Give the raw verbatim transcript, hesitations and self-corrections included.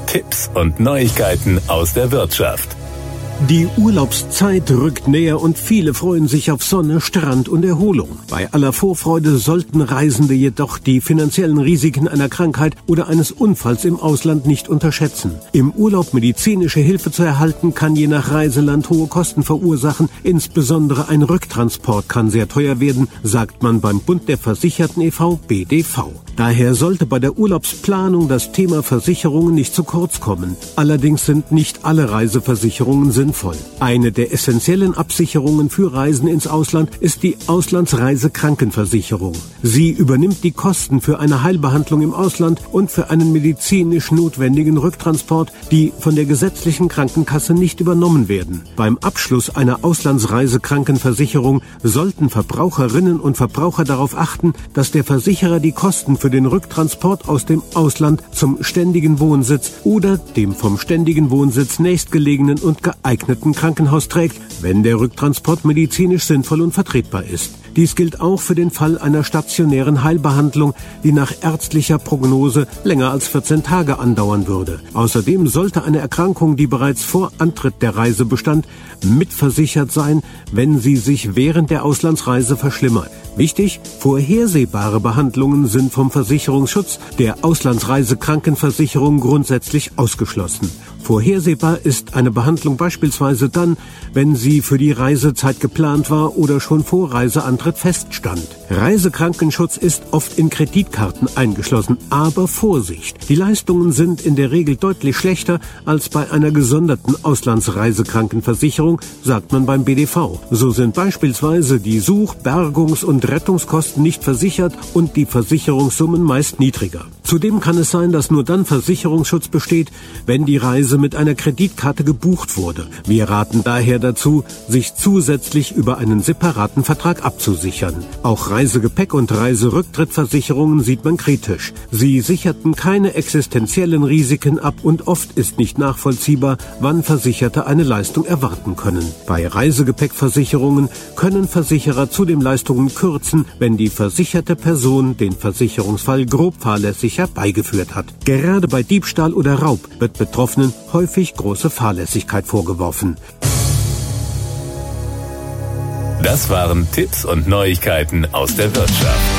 Tipps und Neuigkeiten aus der Wirtschaft. Die Urlaubszeit rückt näher und viele freuen sich auf Sonne, Strand und Erholung. Bei aller Vorfreude sollten Reisende jedoch die finanziellen Risiken einer Krankheit oder eines Unfalls im Ausland nicht unterschätzen. Im Urlaub medizinische Hilfe zu erhalten, kann je nach Reiseland hohe Kosten verursachen. Insbesondere ein Rücktransport kann sehr teuer werden, sagt man beim Bund der Versicherten e V B D V. Daher sollte bei der Urlaubsplanung das Thema Versicherungen nicht zu kurz kommen. Allerdings sind nicht alle Reiseversicherungen sinnvoll. Eine der essentiellen Absicherungen für Reisen ins Ausland ist die Auslandsreisekrankenversicherung. Sie übernimmt die Kosten für eine Heilbehandlung im Ausland und für einen medizinisch notwendigen Rücktransport, die von der gesetzlichen Krankenkasse nicht übernommen werden. Beim Abschluss einer Auslandsreisekrankenversicherung sollten Verbraucherinnen und Verbraucher darauf achten, dass der Versicherer die Kosten für den Rücktransport aus dem Ausland zum ständigen Wohnsitz oder dem vom ständigen Wohnsitz nächstgelegenen und geeigneten Krankenhaus trägt, wenn der Rücktransport medizinisch sinnvoll und vertretbar ist. Dies gilt auch für den Fall einer stationären Heilbehandlung, die nach ärztlicher Prognose länger als vierzehn Tage andauern würde. Außerdem sollte eine Erkrankung, die bereits vor Antritt der Reise bestand, mitversichert sein, wenn sie sich während der Auslandsreise verschlimmert. Wichtig, vorhersehbare Behandlungen sind vom Versicherungsschutz der Auslandsreisekrankenversicherung grundsätzlich ausgeschlossen. Vorhersehbar ist eine Behandlung beispielsweise dann, wenn sie für die Reisezeit geplant war oder schon vor Reiseantritt feststand. Reisekrankenschutz ist oft in Kreditkarten eingeschlossen, aber Vorsicht! Die Leistungen sind in der Regel deutlich schlechter als bei einer gesonderten Auslandsreisekrankenversicherung, sagt man beim B D V. So sind beispielsweise die Such-, Bergungs- und Rettungskosten nicht versichert und die Versicherungssummen meist niedriger. Zudem kann es sein, dass nur dann Versicherungsschutz besteht, wenn die Reise mit einer Kreditkarte gebucht wurde. Wir raten daher dazu, sich zusätzlich über einen separaten Vertrag abzusichern. Auch Reisegepäck- und Reiserücktrittversicherungen sieht man kritisch. Sie sicherten keine existenziellen Risiken ab und oft ist nicht nachvollziehbar, wann Versicherte eine Leistung erwarten können. Bei Reisegepäckversicherungen können Versicherer zudem Leistungen kürzen, wenn die versicherte Person den Versicherungsfall grob fahrlässig herbeigeführt hat. Gerade bei Diebstahl oder Raub wird Betroffenen häufig große Fahrlässigkeit vorgeworfen. Das waren Tipps und Neuigkeiten aus der Wirtschaft.